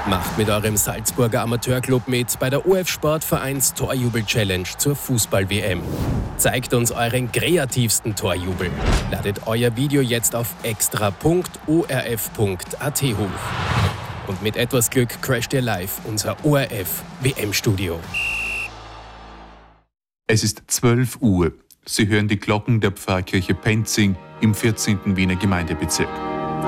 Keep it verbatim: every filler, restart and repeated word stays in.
Macht mit eurem Salzburger Amateurclub mit bei der O F Sportvereins Torjubel-Challenge zur Fußball-W M. Zeigt uns euren kreativsten Torjubel. Ladet euer Video jetzt auf extra punkt o r f punkt a t hoch. Und mit etwas Glück crasht ihr live unser O R F-W M-Studio. Es ist zwölf Uhr. Sie hören die Glocken der Pfarrkirche Penzing im vierzehnten Wiener Gemeindebezirk.